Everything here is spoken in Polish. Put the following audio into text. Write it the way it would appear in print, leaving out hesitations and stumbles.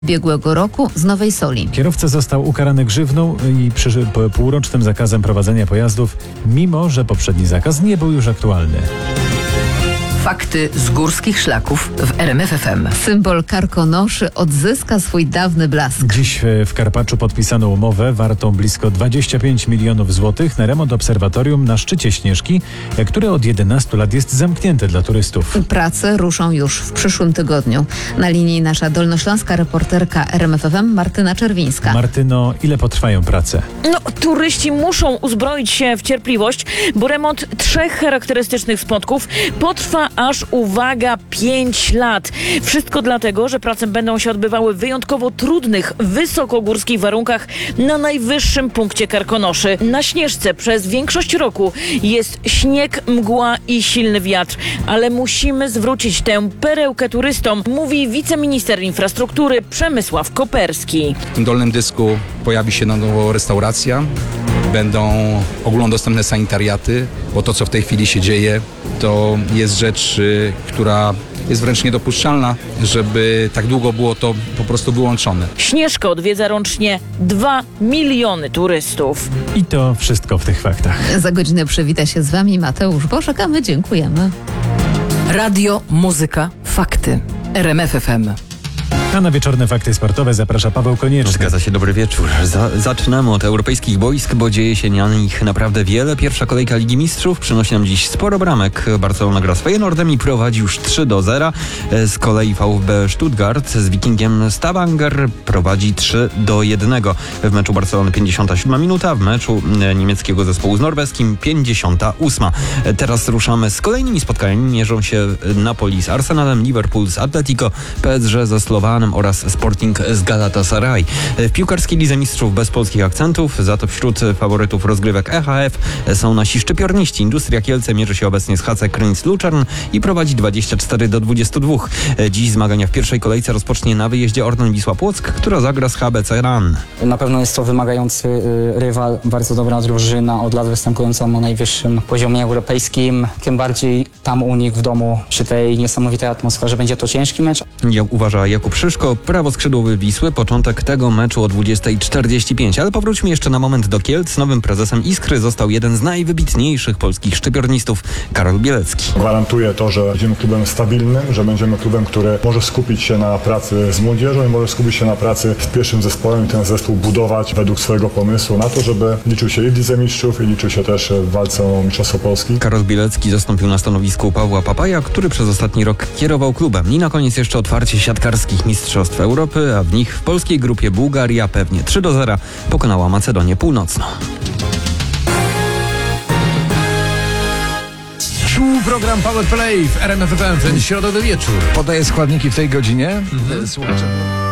ubiegłego roku z Nowej Soli. Kierowca został ukarany grzywną i półrocznym zakazem prowadzenia pojazdów, mimo że poprzedni zakaz nie był już aktualny. Fakty z górskich szlaków w RMF FM. Symbol Karkonoszy odzyska swój dawny blask. Dziś w Karpaczu podpisano umowę wartą blisko 25 milionów złotych na remont obserwatorium na szczycie Śnieżki, które od 11 lat jest zamknięte dla turystów. Prace ruszą już w przyszłym tygodniu. Na linii nasza dolnośląska reporterka RMF FM Martyna Czerwińska. Martyno, ile potrwają prace? Turyści muszą uzbroić się w cierpliwość, bo remont 3 charakterystycznych spotków potrwa aż, uwaga, 5 lat. Wszystko dlatego, że prace będą się odbywały w wyjątkowo trudnych, wysokogórskich warunkach na najwyższym punkcie Karkonoszy. Na Śnieżce przez większość roku jest śnieg, mgła i silny wiatr, ale musimy zwrócić tę perełkę turystom, mówi wiceminister infrastruktury Przemysław Koperski. W tym dolnym dysku pojawi się na nowo restauracja, będą ogólnodostępne sanitariaty, bo to, co w tej chwili się dzieje, to jest rzecz, która jest wręcz niedopuszczalna, żeby tak długo było to po prostu wyłączone. Śnieżkę odwiedza rocznie 2 miliony turystów. I to wszystko w tych faktach. Za godzinę przywita się z Wami Mateusz Bożek, a my dziękujemy. Radio, muzyka, fakty. RMF FM. A na wieczorne fakty sportowe zaprasza Paweł Konieczny. Zgadza się, dobry wieczór. Zaczynamy od europejskich boisk, bo dzieje się na nich naprawdę wiele. Pierwsza kolejka Ligi Mistrzów przynosi nam dziś sporo bramek. Barcelona gra z Feyenoordem i prowadzi już 3-0. Z kolei VfB Stuttgart z Wikingiem Stavanger prowadzi 3-1. W meczu Barcelony 57 minuta, w meczu niemieckiego zespołu z norweskim 58. Teraz ruszamy z kolejnymi spotkaniami. Mierzą się Napoli z Arsenalem, Liverpool z Atletico, PSG ze Slovanem oraz Sporting z Galatasaray. W piłkarskiej Lidze Mistrzów bez polskich akcentów, za to wśród faworytów rozgrywek EHF są nasi szczypiorniści. Industria Kielce mierzy się obecnie z HC Krynic Luczern i prowadzi 24-22. Dziś zmagania w pierwszej kolejce rozpocznie na wyjeździe Orlen Wisła Płock, która zagra z HBC RAN. Na pewno jest to wymagający rywal, bardzo dobra drużyna, od lat występująca na najwyższym poziomie europejskim. Tym bardziej tam u nich w domu, przy tej niesamowitej atmosferze, będzie to ciężki mecz. Jak uważa Jakub Szyszko, prawoskrzydłowy Wisły, początek tego meczu o 20:45. Ale powróćmy jeszcze na moment do Kielc. Nowym prezesem Iskry został jeden z najwybitniejszych polskich szczypiornistów, Karol Bielecki. Gwarantuję to, że będziemy klubem stabilnym, że będziemy klubem, który może skupić się na pracy z młodzieżą i może skupić się na pracy z pierwszym zespołem i ten zespół budować według swojego pomysłu na to, żeby liczył się i w Lidze Mistrzów i liczył się też w walce o Mistrzostwo Polski. Karol Bielecki zastąpił na stanowisku Pawła Papaja, który przez ostatni rok kierował klubem. I na koniec jeszcze otwarcie siatkarskich Mistrzostw Europy, a w nich w polskiej grupie Bułgaria pewnie 3-0 pokonała Macedonię Północną. Program Power Play w RMF FM w ten środowy wieczór. Podaję składniki w tej godzinie. Słuchacze.